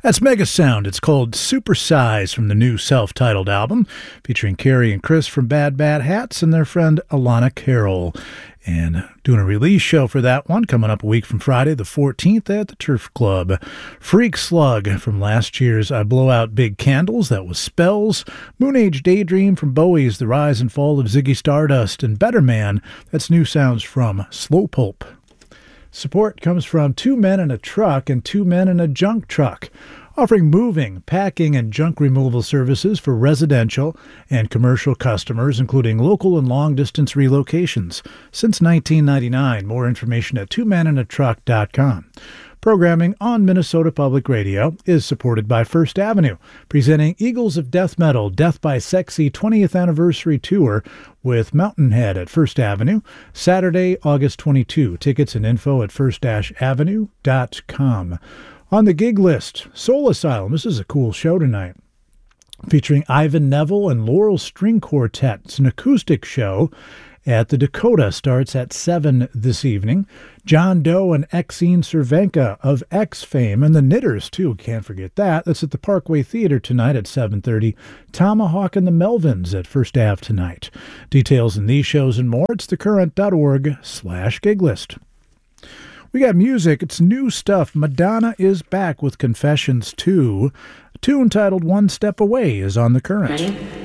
That's Mega Sound. It's called Super Size from the new self-titled album, featuring Carrie and Chris from Bad Bad Hats and their friend Alana Carroll. And doing a release show for that one coming up a week from Friday the 14th at the Turf Club. Freak Slug from last year's I Blow Out Big Candles, that was Spells. Moon Age Daydream from Bowie's The Rise and Fall of Ziggy Stardust. And Better Man, that's new sounds from Slow Pulp. Support comes from Two Men in a Truck and Two Men in a Junk Truck, offering moving, packing, and junk removal services for residential and commercial customers, including local and long-distance relocations. Since 1999, more information at twomeninatruck.com. Programming on Minnesota Public Radio is supported by First Avenue, presenting Eagles of Death Metal Death by Sexy 20th Anniversary Tour with Mountainhead at First Avenue, Saturday, August 22. Tickets and info at first-avenue.com. On the gig list, Soul Asylum. This is a cool show tonight, featuring Ivan Neville and Laurel String Quartet. It's an acoustic show at the Dakota. Starts at 7 this evening. John Doe and Exene Cervenka of X fame, and the Knitters, too. Can't forget that. That's at the Parkway Theater tonight at 7:30. Tomahawk and the Melvins at First Ave tonight. Details in these shows and more, it's thecurrent.org/giglist. We got music. It's new stuff. Madonna is back with Confessions 2. A tune titled One Step Away is on The Current. Ready?